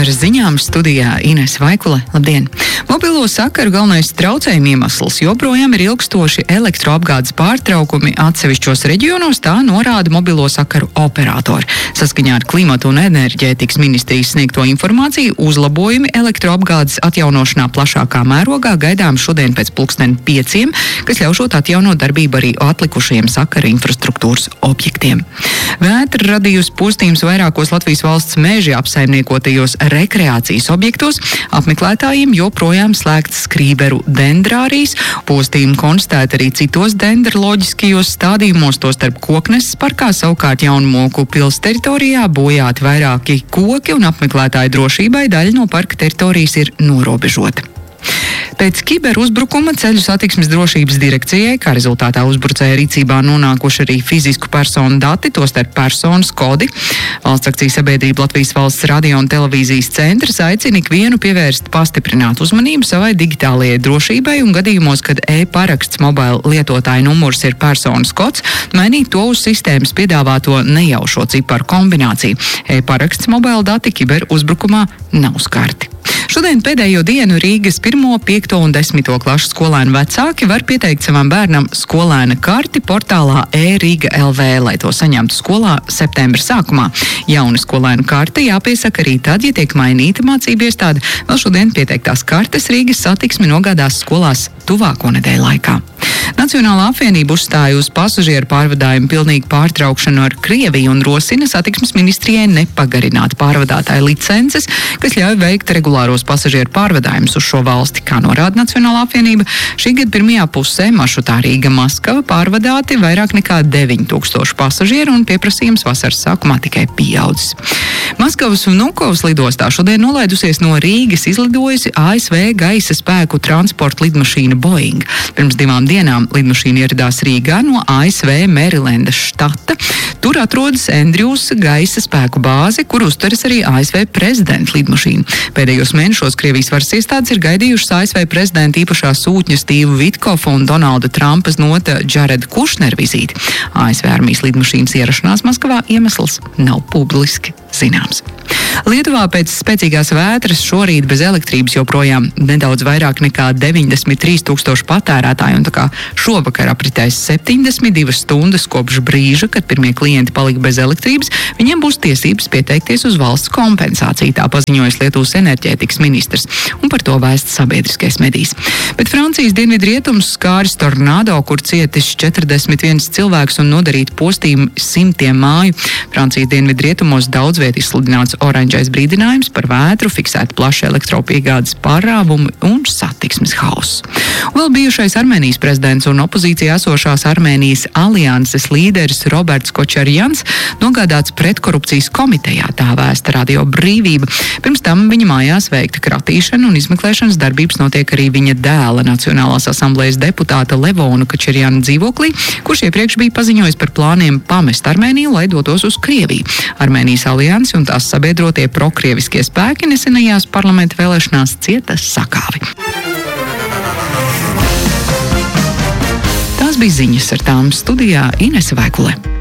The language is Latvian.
Ar ziņām studijā Ines Vaikule. Labdien! Mobilo sakaru galvenais traucējuma iemesls joprojām ir ilgstoši elektroapgādes pārtraukumi atsevišķos reģionos, tā norāda mobilo sakaru operatori. Saskaņā ar Klimata un enerģētikas ministrijas sniegto informāciju uzlabojumi elektroapgādes atjaunošanā plašākā mērogā gaidām šodien pēc 5:00, kas ļaušot atjaunot darbību arī atlikušajiem sakaru infrastruktūras objektiem. Vētra radījusi postījumus vairākos Latvijas valsts meža apsaimniekotajos rekreācijas objektos, apmeklētājiem joprojām slēgts Skrīberu dendrārijas, postījumi konstatēti arī citos dendroloģiskajos stādījumos, tostarp Kokneses parkā, savukārt Jaunmoku pils teritorijā bojāti vairāki koki un apmeklētāju drošībai daļa no parka teritorijas ir norobežota. Pēc kiberuzbrukuma Ceļu satiksmes drošības direkcijai, kā rezultātā uzbrucēja rīcībā nonākuši arī fizisku personu dati, tostarp personas kodi. Valsts akciju sabiedrība Latvijas Valsts radio un televīzijas centrs aicina ikvienu pievērst pastiprinātu uzmanību savai digitālajai drošībai un gadījumos, kad e-paraksts mobila lietotāja numurs ir personas kods, mainīt to uz sistēmas piedāvāto nejaušo ciparu kombināciju. E-paraksts mobila dati kiberuzbrukumā nav skarti. Šodien pēdējo dienu Rīgas 1., 5. un 10. klašu skolēnu vecāki var pieteikt savam bērnam skolēna karti portālā e-Riga LV, lai to saņemtu skolā septembra sākumā. Jauna skolēnu karte jāpiesaka arī tad, ja tiek mainīta mācību iestāde. Vēl šodien pieteiktās kartes Rīgas satiksmi nogādās skolās tuvāko nedēļu laikā. Nacionālā apvienība uzstāja uz pasažieru pārvadājumu pilnīgu pārtraukšanu ar Krieviju un rosina satiksmes ministrijai nepagarināt pārvadātāju licences, kas ļauj veikt regulāros pasažieru pārvadājumus uz šo valsti. Kā norāda Nacionālā apvienība, šī gada pirmajā pusē maršrutā Rīga-Maskava pārvadāti vairāk nekā 9000 pasažieru un pieprasījums vasaras sākumā tikai pieaudzis. Maskavas un Vnukovas lidostā šodien nolaidusies no Rīgas izlidojusi ASV gaisa spēku transporta lidmašīna Boeing. Pirms 2 dienām lidmašīna ieradās Rīgā no ASV Mērilendas štata. Tur atrodas Andrews gaisa spēku bāze, kur uzturas arī ASV prezidenta lidmašīna. Pēdējos mēnešos Krievijas varas iestādes ir gaidījušas ASV prezidenta īpašā sūtņa Stīva Vitkofa un Donalda Trumpa znota Džareda Kušnera vizīti. ASV armijas lidmašīnas ierašanās Maskavā iemesls nav publiski zināms. Lietuvā pēc spēcīgās vētras šorīt bez elektrības joprojām nedaudz vairāk nekā 93 000 patērētāju, un tā kā šovakar apritēs 72 stundas kopš brīža, kad pirmie klienti palika bez elektrības, viņiem būs tiesības pieteikties uz valsts kompensāciju, tā paziņojas Lietuvas enerģētikas ministrs, un par to vēsta sabiedriskais medijs. Bet Francijas dienvidrietums skāris tornado, kur cietis 41 cilvēks un nodarīt postījumu simtiem māju. Francijas dienvidrietumos daudz viet izsludināts oranžais brīdinājums par vētru, fiksēti plaši elektropiegādes pārāvumi un satiksmes hauss. Vēl bijušais Armēnijas prezidents un opozīcijā esošās Armēnijas alianses līderis Roberts Kočarjans nogādāts pretkorupcijas komitejā, tā vēsta Radio Brīvība. Pirms tam viņa mājās veikta kratīšana un izmeklēšanas darbības notiek arī viņa dēla Nacionālās asamblējas deputāta Levona Kočarjana dzīvoklī, kurš iepriekš bija paziņojis par plāniem pamest Armēniju, lai dotos uz Krieviju. Armēnijas aliansi un tās sabiedrotie prokrieviskie spēki nesenajās parlamenta vēlēšanās cieta sakāvi. Tās bija ziņas, ar tām studijā Ines Vaikule.